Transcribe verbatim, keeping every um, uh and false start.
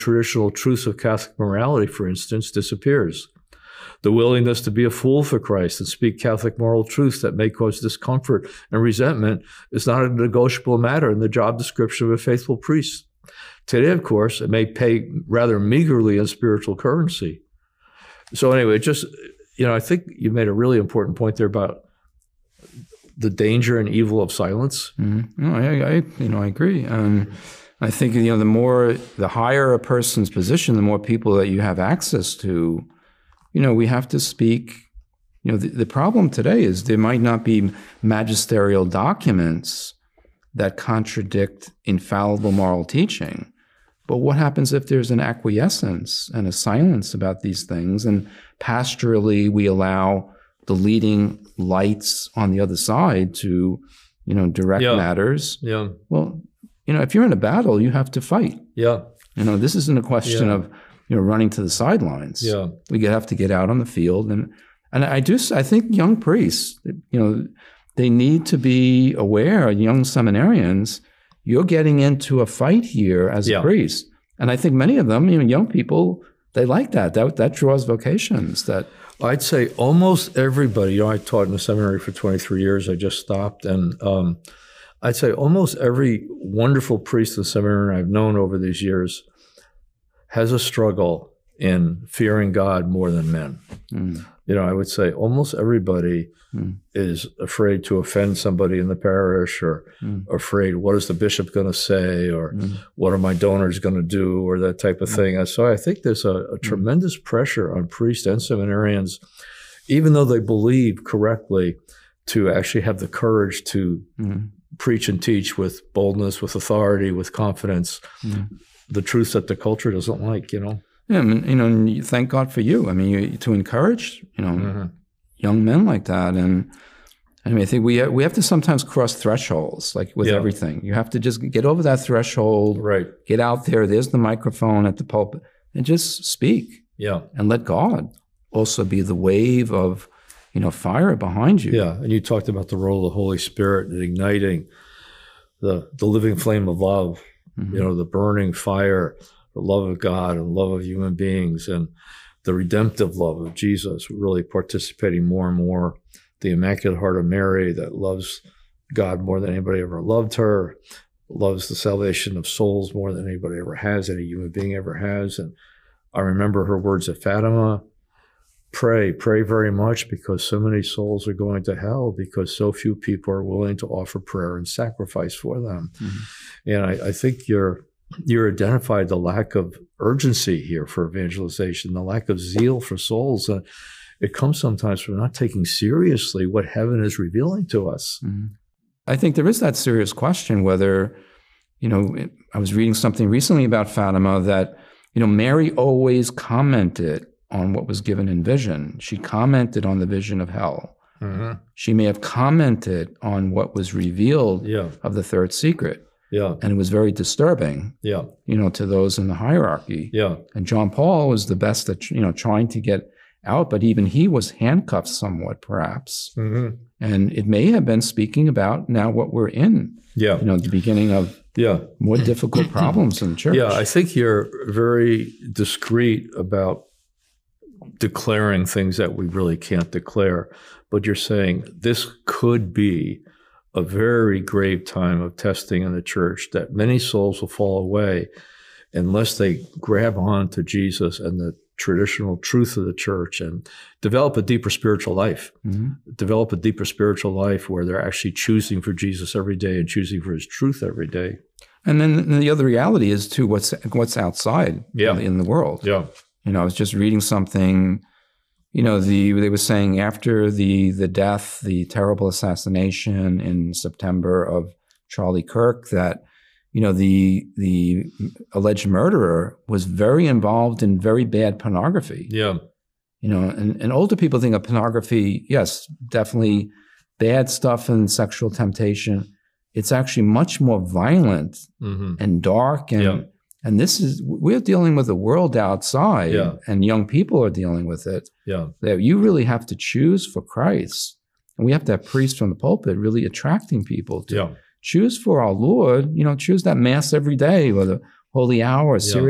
traditional truths of Catholic morality, for instance, disappears. The willingness to be a fool for Christ and speak Catholic moral truths that may cause discomfort and resentment is not a negotiable matter in the job description of a faithful priest. Today, of course, it may pay rather meagerly in spiritual currency. So anyway, just, you know, I think you made a really important point there about the danger and evil of silence. Mm-hmm. No, I, I, you know, I agree. Um, I think, you know, the more, the higher a person's position, the more people that you have access to, you know, we have to speak. You know, the, the problem today is there might not be magisterial documents that contradict infallible moral teaching. But what happens if there's an acquiescence and a silence about these things? And pastorally, we allow the leading lights on the other side to, you know, direct yeah. matters. Yeah. Well, you know, if you're in a battle, you have to fight. Yeah. You know, this isn't a question yeah. of, you know, running to the sidelines. Yeah. We have to get out on the field. And and I do, I think young priests, you know, they need to be aware, young seminarians, you're getting into a fight here as yeah. a priest. And I think many of them, you know, young people, they like that. That that draws vocations. That I'd say almost everybody, you know, I taught in the seminary for twenty-three years. I just stopped. And um, I'd say almost every wonderful priest in the seminary I've known over these years has a struggle in fearing God more than men. Mm. You know, I would say almost everybody mm. is afraid to offend somebody in the parish, or mm. afraid, what is the bishop going to say, or mm. what are my donors going to do, or that type of mm. thing. And so I think there's a, a mm. tremendous pressure on priests and seminarians, even though they believe correctly, to actually have the courage to mm. preach and teach with boldness, with authority, with confidence, mm. the truths that the culture doesn't like, you know. Yeah, I mean, you know, and you, thank God for you. I mean, you, to encourage, you know, mm-hmm. young men like that. And I mean, I think we have, we have to sometimes cross thresholds, like with yeah. everything. You have to just get over that threshold, right? Get out there. There's the microphone at the pulpit, and just speak. Yeah, and let God also be the wave of, you know, fire behind you. Yeah, and you talked about the role of the Holy Spirit in igniting the the living flame of love. Mm-hmm. You know, the burning fire. The love of God and love of human beings and the redemptive love of Jesus, really participating more and more. The Immaculate Heart of Mary that loves God more than anybody ever loved her, loves the salvation of souls more than anybody ever has, any human being ever has. And I remember her words at Fatima, pray, pray very much, because so many souls are going to hell because so few people are willing to offer prayer and sacrifice for them. Mm-hmm. And I, I think you're You identified the lack of urgency here for evangelization, the lack of zeal for souls. Uh, it comes sometimes from not taking seriously what heaven is revealing to us. Mm-hmm. I think there is that serious question whether, you know, I was reading something recently about Fatima that, you know, Mary always commented on what was given in vision. She commented on the vision of hell. Mm-hmm. She may have commented on what was revealed yeah. of the third secret. Yeah. And it was very disturbing, yeah. you know, to those in the hierarchy. Yeah. And John Paul was the best at, you know, trying to get out, but even he was handcuffed somewhat, perhaps. Mm-hmm. And it may have been speaking about now what we're in, yeah. you know, the beginning of yeah. more difficult problems in the church. Yeah, I think you're very discreet about declaring things that we really can't declare, but you're saying this could be a very grave time of testing in the church, that many souls will fall away unless they grab on to Jesus and the traditional truth of the church and develop a deeper spiritual life, mm-hmm. develop a deeper spiritual life where they're actually choosing for Jesus every day and choosing for his truth every day. And then the other reality is, too, what's what's outside yeah. in the world. Yeah. You know, I was just reading something. You know, the they were saying after the the death, the terrible assassination in September of Charlie Kirk, that, you know, the the alleged murderer was very involved in very bad pornography. Yeah. You know, and, and older people think of pornography, yes, definitely bad stuff and sexual temptation. It's actually much more violent mm-hmm. and dark. And, yeah. and this is, we're dealing with a world outside, yeah. and young people are dealing with it. Yeah. That you really have to choose for Christ. And we have to have priests from the pulpit really attracting people to yeah. choose for our Lord, you know, choose that Mass every day, or the Holy Hour, yeah.